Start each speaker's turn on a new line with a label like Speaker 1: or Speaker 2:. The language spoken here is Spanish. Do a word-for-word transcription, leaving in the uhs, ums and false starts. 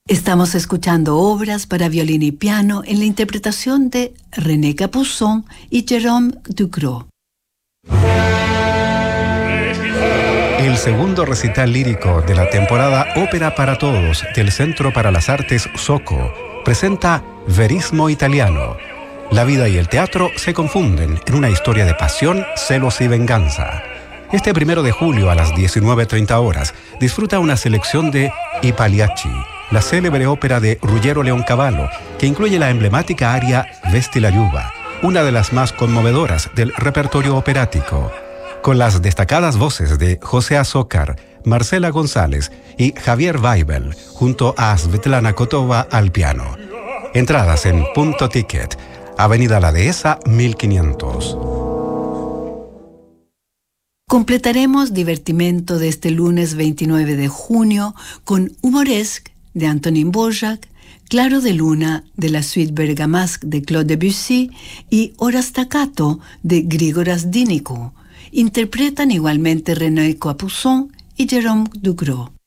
Speaker 1: Estamos escuchando obras para violín y piano en la interpretación de René Capuçon y Jérôme Ducrot.
Speaker 2: El segundo recital lírico de la temporada Ópera para Todos del Centro para las Artes Soco presenta Verismo Italiano. La vida y el teatro se confunden en una historia de pasión, celos y venganza. Este primero de julio a las diecinueve treinta horas disfruta una selección de I Pagliacci, la célebre ópera de Ruggero Leoncavallo, que incluye la emblemática aria Vesti la Giuba, una de las más conmovedoras del repertorio operático, con las destacadas voces de José Azócar, Marcela González y Javier Weibel, junto a Svetlana Kotova al piano. Entradas en Punto Ticket, Avenida La Dehesa, mil quinientos.
Speaker 1: Completaremos divertimento de este lunes veintinueve de junio con Humoresque de Antonin Dvořák, Claro de Luna de la Suite Bergamasque de Claude Debussy y Hora Staccato de Grigoras Dinicu. Interpretan igualmente René Capuçon y Jérôme Ducrot.